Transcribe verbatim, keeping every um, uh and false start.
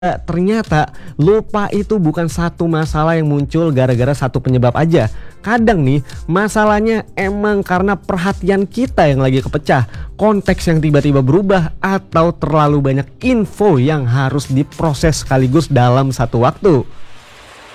Eh, ternyata lupa itu bukan satu masalah yang muncul gara-gara satu penyebab aja. Kadang nih masalahnya emang karena perhatian kita yang lagi kepecah, konteks yang tiba-tiba berubah, atau terlalu banyak info yang harus diproses sekaligus dalam satu waktu.